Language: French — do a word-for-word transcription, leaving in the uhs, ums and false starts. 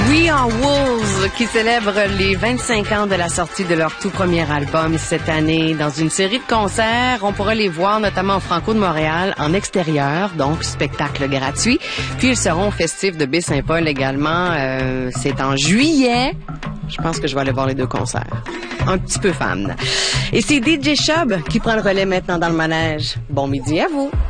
We Are Wolves qui célèbre les vingt-cinq ans de la sortie de leur tout premier album cette année. Dans une série de concerts, on pourra les voir notamment au Franco de Montréal en extérieur, donc spectacle gratuit. Puis ils seront au Festif de Baie-Saint-Paul également. Euh, c'est en juillet. Je pense que je vais aller voir les deux concerts. Un petit peu fan. Et c'est D J Chub qui prend le relais maintenant dans le manège. Bon midi à vous.